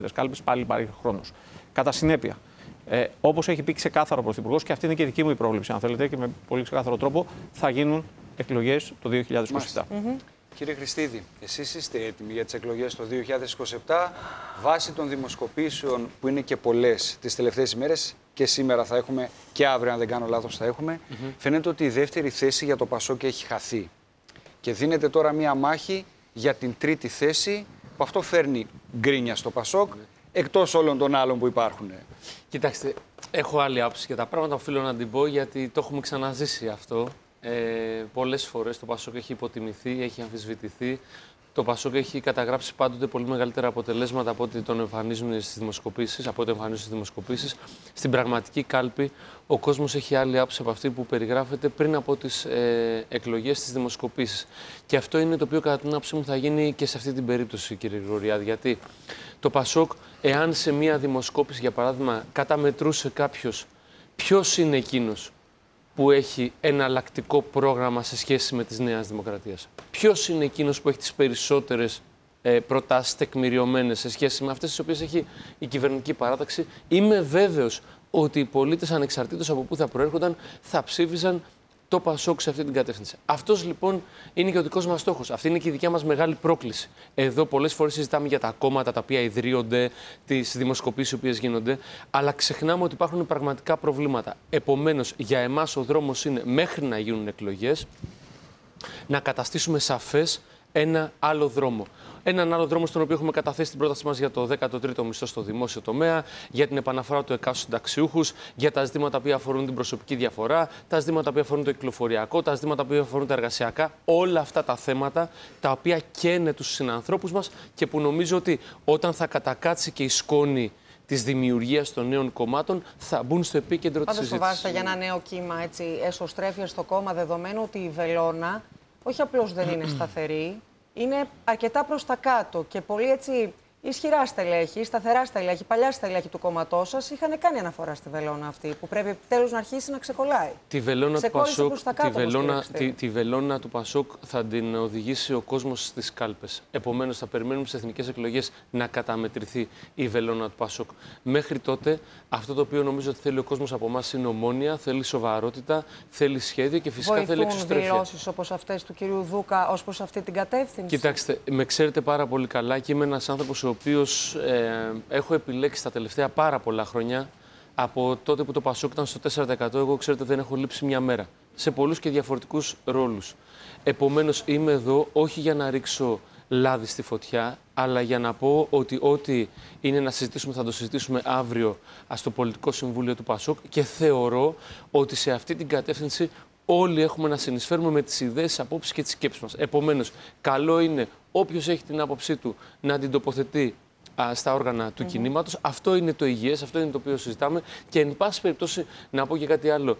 κάλπες, πάλι υπάρχει χρόνος. Κατά συνέπεια, όπως έχει πει ξεκάθαρο ο Πρωθυπουργός, και αυτή είναι και η δική μου η πρόβλεψη, αν θέλετε, και με πολύ ξεκάθαρο τρόπο, θα γίνουν εκλογές το 2027. Κύριε Χριστίδη, εσείς είστε έτοιμοι για τις εκλογές το 2027, βάσει των δημοσκοπήσεων που είναι και πολλές τις τελευταίες ημέρες, και σήμερα θα έχουμε και αύριο, αν δεν κάνω λάθος, θα έχουμε. Φαίνεται ότι η δεύτερη θέση για το Πασόκ έχει χαθεί. Και δίνεται τώρα μία μάχη για την τρίτη θέση, που αυτό φέρνει γκρίνια στο Πασόκ, εκτός όλων των άλλων που υπάρχουν. Κοιτάξτε, έχω άλλη άποψη για τα πράγματα, οφείλω να την πω, γιατί το έχουμε ξαναζήσει αυτό. Πολλές φορές το Πασόκ έχει υποτιμηθεί, έχει αμφισβητηθεί. Το Πασόκ έχει καταγράψει πάντοτε πολύ μεγαλύτερα αποτελέσματα από ό,τι τον εμφανίζουν στις δημοσκοπήσεις. Στην πραγματική κάλπη, ο κόσμος έχει άλλη άποψη από αυτή που περιγράφεται πριν από τις εκλογές στις δημοσκοπήσεις. Και αυτό είναι το οποίο, κατά την άποψή μου, θα γίνει και σε αυτή την περίπτωση, κύριε Γρηγοριάδη. Γιατί το Πασόκ, εάν σε μία δημοσκόπηση, για παράδειγμα, καταμετρούσε κάποιος ποιος είναι εκείνος που έχει εναλλακτικό πρόγραμμα σε σχέση με της Νέας Δημοκρατίας. Ποιος είναι εκείνος που έχει τις περισσότερες προτάσεις τεκμηριωμένες σε σχέση με αυτές τις οποίες έχει η κυβερνητική παράταξη. Είμαι βέβαιος ότι οι πολίτες, ανεξαρτήτως από πού θα προέρχονταν, θα ψήφιζαν το Πασόκ σε αυτή την κατεύθυνση. Αυτός λοιπόν είναι και ο δικός μας στόχος. Αυτή είναι και η δικιά μας μεγάλη πρόκληση. Εδώ πολλές φορές συζητάμε για τα κόμματα τα οποία ιδρύονται, τις δημοσκοπήσεις οι οποίες γίνονται, αλλά ξεχνάμε ότι υπάρχουν πραγματικά προβλήματα. Επομένως, για εμάς ο δρόμος είναι, μέχρι να γίνουν εκλογές, να καταστήσουμε σαφές ένα άλλο δρόμο. Έναν άλλο δρόμο στον οποίο έχουμε καταθέσει την πρόταση μας για το 13ο μισθό στο δημόσιο τομέα, για την επαναφορά του εκάστοτε συνταξιούχους, για τα ζητήματα που αφορούν την προσωπική διαφορά, τα ζητήματα που αφορούν το κυκλοφοριακό, τα ζητήματα που αφορούν τα εργασιακά. Όλα αυτά τα θέματα τα οποία καίνε τους συνανθρώπους μας και που νομίζω ότι όταν θα κατακάτσει και η σκόνη της δημιουργίας των νέων κομμάτων θα μπουν στο επίκεντρο της συζήτησης. Πάντως φοβάστε για ένα νέο κύμα εσωστρέφεια στο κόμμα, δεδομένου ότι η βελόνα όχι απλώς δεν είναι σταθερή, είναι αρκετά προς τα κάτω και πολύ έτσι ισχυρά στελέχη, σταθερά στελέχη, παλιά στελέχη του κόμματός σας είχαν κάνει αναφορά στη βελόνα αυτή, που πρέπει επιτέλους να αρχίσει να ξεκολλάει. Τη βελόνα του Πασόκ θα την οδηγήσει ο κόσμος στις κάλπες. Επομένως, θα περιμένουμε στις εθνικές εκλογές να καταμετρηθεί η βελόνα του Πασόκ. Μέχρι τότε, αυτό το οποίο νομίζω ότι θέλει ο κόσμος από εμάς είναι ομόνοια, θέλει σοβαρότητα, θέλει σχέδιο και φυσικά θέλει εξωστρέφεια. Βοηθούν δηλώσεις όπως αυτές του κυρίου Δούκα ως προς αυτή την κατεύθυνση? Κοιτάξτε, με ξέρετε πάρα πολύ καλά και είμαι ένας άνθρωπος ο οποίος έχω επιλέξει τα τελευταία πάρα πολλά χρόνια, από τότε που το Πασόκ ήταν στο 4%, εγώ ξέρετε δεν έχω λείψει μια μέρα, σε πολλούς και διαφορετικούς ρόλους. Επομένως είμαι εδώ όχι για να ρίξω λάδι στη φωτιά, αλλά για να πω ότι ό,τι είναι να συζητήσουμε θα το συζητήσουμε αύριο στο Πολιτικό Συμβούλιο του Πασόκ και θεωρώ ότι σε αυτή την κατεύθυνση όλοι έχουμε να συνεισφέρουμε με τις ιδέες, τις απόψεις και τις σκέψεις μας. Επομένως, καλό είναι όποιος έχει την άποψή του να την τοποθετεί στα όργανα του κινήματος. Αυτό είναι το υγιές, αυτό είναι το οποίο συζητάμε. Και εν πάση περιπτώσει, να πω και κάτι άλλο.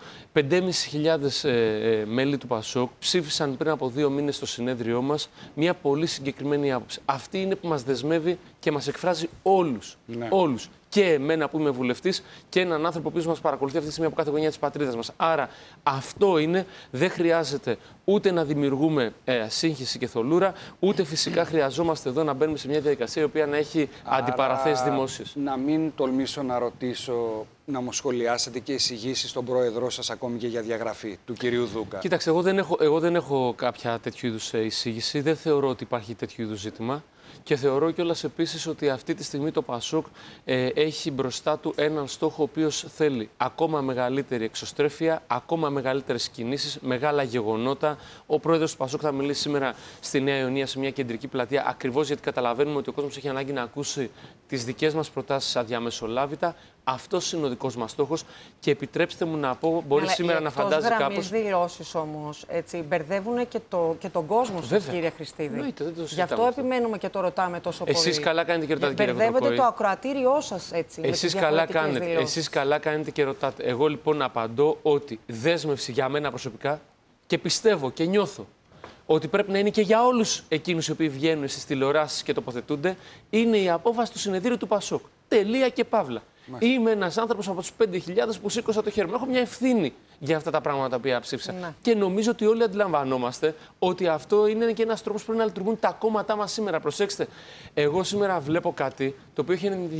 5.500 μέλη του Πασόκ ψήφισαν πριν από 2 μήνες στο συνέδριό μας μια πολύ συγκεκριμένη άποψη. Αυτή είναι που μας δεσμεύει και μας εκφράζει όλους. Ναι. Όλους. Και εμένα που είμαι βουλευτής και έναν άνθρωπο που μας παρακολουθεί αυτή τη στιγμή από κάθε γωνιά της πατρίδας μας. Άρα αυτό είναι, δεν χρειάζεται ούτε να δημιουργούμε σύγχυση και θολούρα, ούτε φυσικά χρειαζόμαστε εδώ να μπαίνουμε σε μια διαδικασία η οποία να έχει αντιπαραθέσεις δημόσιες. Να μην τολμήσω να ρωτήσω, να μου σχολιάσετε και εισηγήσεις στον πρόεδρό σας ακόμη και για διαγραφή του κυρίου Δούκα. Κοίταξε, εγώ δεν έχω κάποια τέτοιου είδους εισήγηση, δεν θεωρώ ότι υπάρχει τέτοιου είδους ζήτημα. Και θεωρώ κιόλας επίσης ότι αυτή τη στιγμή το Πασόκ έχει μπροστά του έναν στόχο ο οποίος θέλει ακόμα μεγαλύτερη εξωστρέφεια, ακόμα μεγαλύτερες κινήσεις, μεγάλα γεγονότα. Ο πρόεδρος του Πασόκ θα μιλήσει σήμερα στη Νέα Ιωνία σε μια κεντρική πλατεία, ακριβώς γιατί καταλαβαίνουμε ότι ο κόσμος έχει ανάγκη να ακούσει τις δικές μας προτάσεις αδιαμεσολάβητα. Αυτός είναι ο δικός μας στόχος και επιτρέψτε μου να πω, μπορεί σήμερα να φαντάζει κάπως. Αυτές δηλώσεις όμως μπερδεύουν και τον κόσμο σας, κύριε Χριστίδη. Γι' αυτό επιμένουμε και το ρωτάμε τόσο πολύ. Εσείς καλά κάνετε και ρωτάτε, κύριε Χριστίδη. Μπερδεύετε το ακροατήριό σας έτσι. Εσείς καλά κάνετε και ρωτάτε. Εγώ λοιπόν απαντώ ότι δέσμευση για μένα προσωπικά και πιστεύω και νιώθω ότι πρέπει να είναι και για όλους εκείνους οι οποίοι βγαίνουν στις τηλεοράσεις και τοποθετούνται, είναι η απόφαση του συνεδρίου του Πασόκ. Τελεία και παύλα. Είμαι ένας άνθρωπος από τους 5.000 που σήκωσα το χέρι μου. Έχω μια ευθύνη για αυτά τα πράγματα που ψήφισα. Ναι. Και νομίζω ότι όλοι αντιλαμβανόμαστε ότι αυτό είναι και ένας τρόπος που πρέπει να λειτουργούν τα κόμματά μας σήμερα. Προσέξτε, εγώ σήμερα βλέπω κάτι το οποίο έχει